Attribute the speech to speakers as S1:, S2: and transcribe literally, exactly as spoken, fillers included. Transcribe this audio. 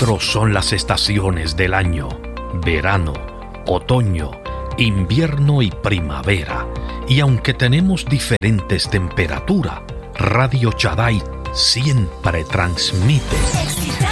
S1: Cuatro son las estaciones del año: verano, otoño, invierno y primavera. Y aunque tenemos diferentes temperaturas, Radio Shaddai siempre transmite